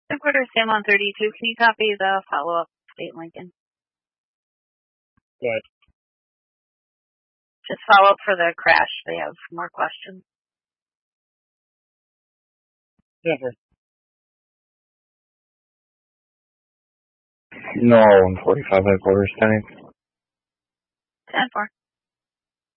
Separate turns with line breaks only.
Headquarters Sam on 32. Can you copy the follow-up state Lincoln?
Good.
Just follow up for the crash. They have more questions.
Never.
No, 45 headquarters, 10.
10-4.